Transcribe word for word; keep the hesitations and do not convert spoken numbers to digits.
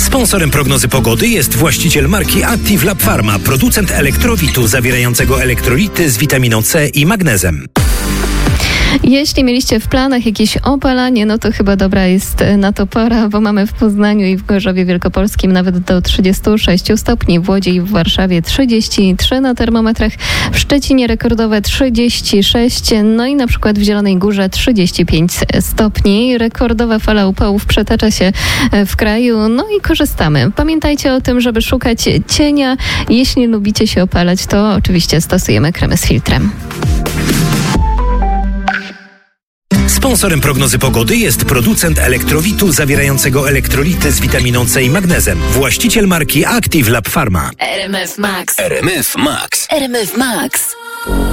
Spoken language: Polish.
Sponsorem prognozy pogody jest właściciel marki Active Lab Pharma, producent elektrowitu zawierającego elektrolity z witaminą C i magnezem. Jeśli mieliście w planach jakieś opalanie, no to chyba dobra jest na to pora, bo mamy w Poznaniu i w Gorzowie Wielkopolskim nawet do trzydziestu sześciu stopni, w Łodzi i w Warszawie trzydzieści trzy na termometrach, w Szczecinie rekordowe trzydzieści sześć, no i na przykład w Zielonej Górze trzydzieści pięć stopni. Rekordowa fala upałów przetacza się w kraju, no i korzystamy. Pamiętajcie o tym, żeby szukać cienia. Jeśli lubicie się opalać, to oczywiście stosujemy kremy z filtrem. Sponsorem prognozy pogody jest producent elektrowitu zawierającego elektrolity z witaminą C i magnezem. Właściciel marki Active Lab Pharma. R M F Max. R M F Max. R M F Max.